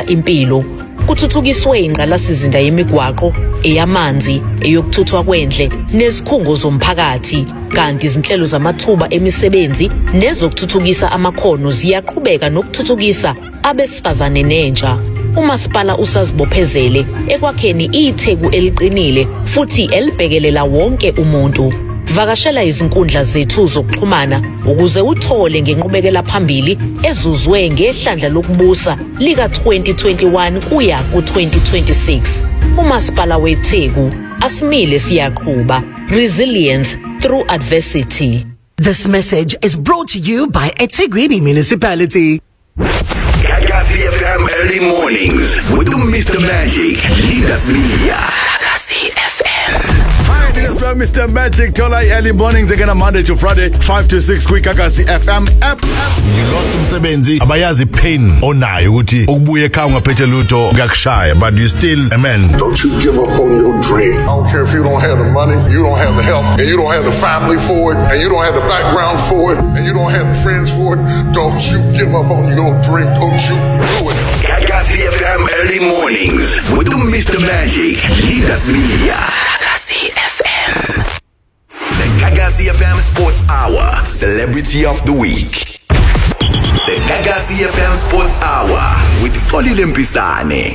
ukuthuthukisa impilo. Kuthuthukiswe ingqalasizinda yemigwaqo, eyamanzi, eyokuthuthwa kwendle nezikhungo zomphakathi, kanti izinhlelo zamathuba emisebenzi nezokuthuthukisa amakhono ziyaqhubeka nokuthuthukisa abesifazane nentsha. Umasipala usazibophezele ekwakheni itheku eliqinile futhi elibhekelela wonke umuntu. Vakashela izinkundla zethu zokuxhumana ukuze uthole ngenqubekela phambili ezuzwe ngehlandla lokubusa lika 2021 kuya ku2026. Umasipala weTheku, asimile siyaqhubha. Resilience through adversity. This message is brought to you by eThekwini Municipality. Gagasi FM early mornings with Mr. Magic, Leaders Media. Gagasi FM. Hi, this is Mr. Magic. Tolai early mornings again Monday to Friday, 5 to 6. Quick Gagasi FM app. You lost umsebenzi abayazi pain onayo ukuthi ukubuye ekhaya ungaphethe lutho kuyakushaya, but you still a man. Don't you give up on your dream. I don't care if you don't have the money, you don't have the help, and you don't have the family for it, and you don't have the background for it, and you don't have the friends for it. Don't you give up on your dream. Don't you do it. Gagasi FM early mornings with Mr. Magic, Leaders Media. Gagasi FM. The Gagasi FM Sports Hour, Celebrity of the Week. The Gagasi FM Sports Hour with Xolile Mpisane.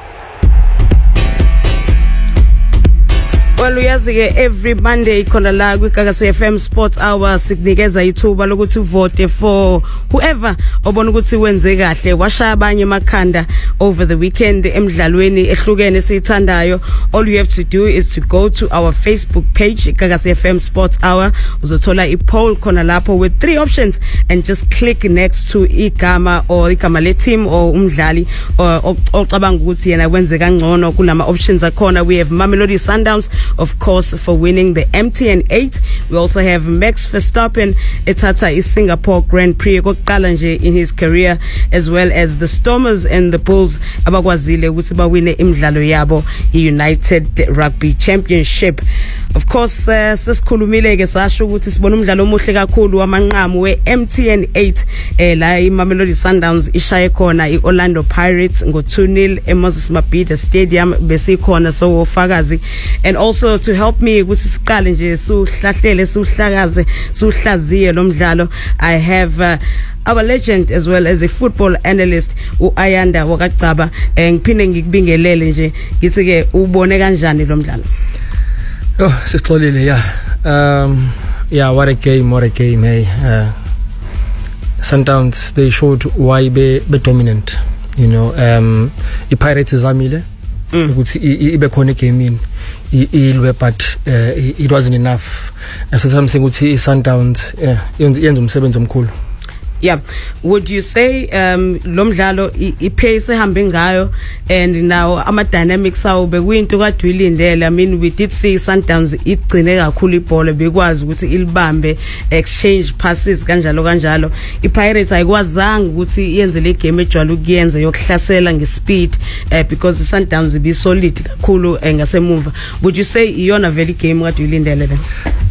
Well, uyazi-ke every Monday khona la kwiGagasi FM Sports Hour sikunikeza ithuba lokuthi uvote for whoever obona ukuthi wenze kahle washaya abanye emakhanda over the weekend emidlalweni ehlukene siyithandayo. All you have to do is to go to our Facebook page Gagasi FM Sports Hour, uzothola i-poll khona lapho with 3 options and just click next to igama or igama le team or umdlali ocabanga ukuthi yena wenze kangcono kulama options akhona. We have Mamelodi Sundowns, of course, for winning the MTN 8. We also have Max Verstappen ethatha iSingapore Grand Prix kokuqala nje in his career, as well as the Stormers and the Bulls abakwazile ukuthi bawine imidlalo yabo iUnited Rugby Championship. Of course, sesikhulumile ke sasho ukuthi sibona umdlalo omuhle kakhulu wamanqamu weMTN 8 la iMamelodi Sundowns ishaye khona iOrlando Pirates ngo 2-0 eMoses Mabhida Stadium besikhona so ufakazi. And also to help me ukuthi siqale nje suhlahlele suhlakaze suhlaziye lo mdlalo, I have our legend as well as a football analyst uAyanda wakagcaba. Ngiphinde ngikubingelele nje ngithi ke ubone kanjani lo mdlalo? Oh, sixolile, yeah, what a game, hey. Sundowns, they showed why be dominant, you know. The Pirates zamile ukuthi ibe khona game ilwe, but it wasn't enough. So something ukuthi Sundowns yenza umsebenzi omkhulu. Yeah, would you say lo mdlalo ipace ehambe ngayo and now ama dynamics awu bekuyinto kadwilindele? I mean, we did see Sundowns igcine kakhulu ibhola bekwazi ukuthi ilibambe, exchange passes kanjalo. iPirates ayikwazanga ukuthi yenze le game ejwala ukuyenza yokuhlasela ngespeed because Sundowns be solid kakhulu ngasemuva. Would you say iyona vele game kadwilindele le?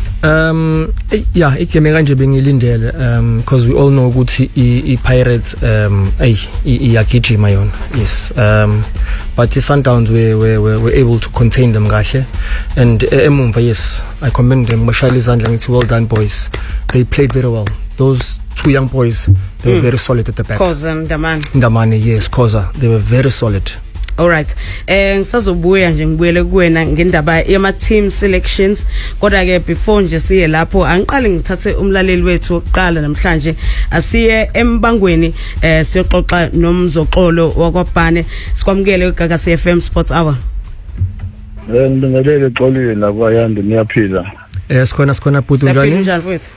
Yeah, igame kanje bengilindele because we all know ukuthi iPirates iyagijima yona, yes, but the Sundowns were able to contain them kahle, and emumva, yes, I commend them. Mashali izandla ngithi well done boys, they played very well. Those 2 young boys, they were very solid at the back. Khoza Ndamane, yes, Khoza, they were very solid. All right, ngisazobuya nje ngibuyele kuwena ngendaba yama team selections, kodwa ke before nje siye lapho angiqale ngithathe umlaleli wethu oqala namhlanje asiye embangweni siyoxoxa nomzoxolo wakwaBhane. Sikwamukele kuGagasi FM Sports Hour. Ngibingelele Xolile nakwayanda, niyaphila? Sikhona bhuti njani? Njani mfowethu?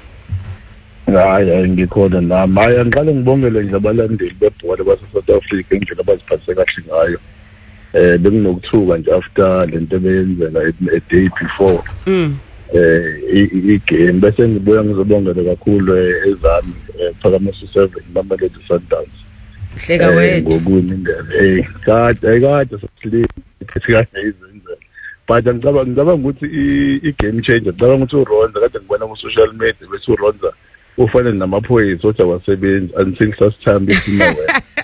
Hayi ngikhona la. Maya ngiqale ngibongele nje abalandeli bebhola base South Africa ngendlela abaziphathe kahle ngayo. Benginokuthuka nje after lento beyenzela a day before i-game, bese ngibuya ngizobongela kakhulu ezami Phakamiso 7 Mamelodi Sundowns. Hleka wethu ngokunye indlela kade sesile kahle izinto, but ngicabanga ukuthi i-game changer, ngicabanga ukuthi uRonza kade ngibona ku social media bese uRonza ufanele namaphoyisa othi awasebenzi until sasithamba isimwe.